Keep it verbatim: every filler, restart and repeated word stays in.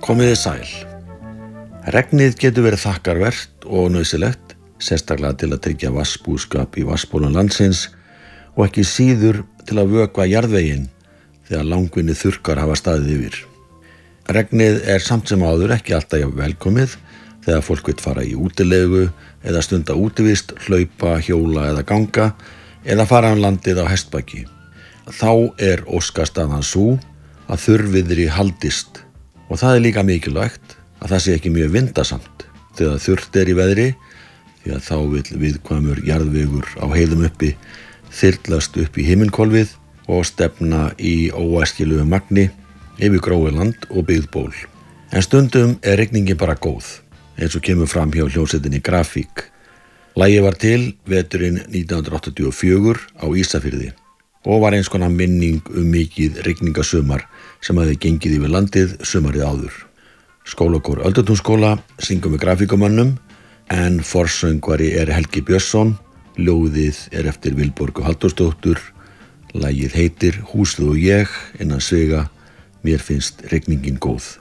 Komiði sæl. Regnið getur verið þakkarvert og nauðsynlegt, sérstaklega til að tryggja vatnsbúskap í vatnsbólum landsins og ekki síður til að vökva jarðveginn þegar langvinni þurrkar hafa staðið yfir. Regnið er samt sem áður ekki alltaf jafn velkomið þegar fólk vill fara í útilegu eða stunda útivist, hlaupa, hjóla eða ganga eða fara um landið á hestbaki. Þá er óskastaðan sú að þurrviðri haldist og það er líka mikilvægt að það sé ekki mjög vindasamt þegar þurrt er í veðri því að þá vill viðkvæmur jarðvegur á heiðum uppi þyrlast upp í himinhvolfið og stefna í óæskilegu magni yfir gróið land og byggðból. En stundum er rigningin bara góð, eins og kemur fram hjá hljómsveitinni Grafík. Lagið var til veturinn nítján hundruð áttatíu og fjögur á Ísafirði og var eins konar minning um mikið rigningasumar sem hafði gengið yfir landið sumarið áður. Skólakór Öldutúnsskóla syngur með grafíkumönnum en forsöngvari er Helgi Björnsson, ljóðið er eftir Vilborgu Halldórsdóttur, lagið heitir Húsið og ég innan sviga, mér finnst rigningin góð.